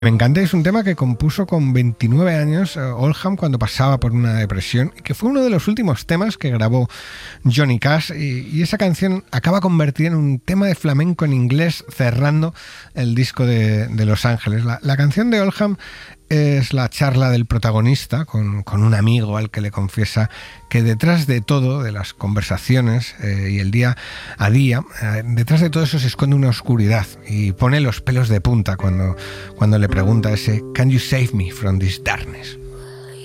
Me encanta, es un tema que compuso con 29 años Oldham cuando pasaba por una depresión y que fue uno de los últimos temas que grabó Johnny Cash y esa canción acaba convertida en un tema de flamenco en inglés cerrando el disco de Los Ángeles. La canción de Oldham es la charla del protagonista con un amigo al que le confiesa que detrás de todo, de las conversaciones y el día a día, detrás de todo eso se esconde una oscuridad y pone los pelos de punta cuando le pregunta ese "Can you save me from this darkness?".